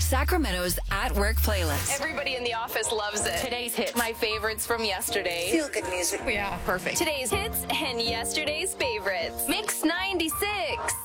Sacramento's At Work playlist. Everybody in the office loves it. Today's hits. My favorites from yesterday. Feel good music. Yeah, perfect. Today's hits and yesterday's favorites. Mix 96.